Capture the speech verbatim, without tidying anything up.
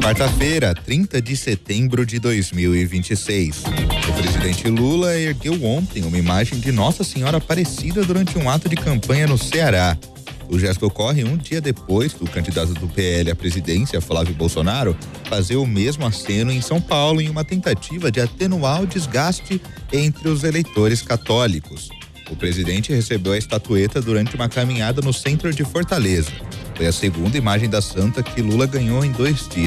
Quarta-feira, trinta de setembro de dois mil e vinte e seis. O presidente Lula ergueu ontem uma imagem de Nossa Senhora Aparecida durante um ato de campanha no Ceará. O gesto ocorre um dia depois do candidato do P L à presidência, Flávio Bolsonaro, fazer o mesmo aceno em São Paulo em uma tentativa de atenuar o desgaste entre os eleitores católicos. O presidente recebeu a estatueta durante uma caminhada no centro de Fortaleza. Foi a segunda imagem da santa que Lula ganhou em dois dias.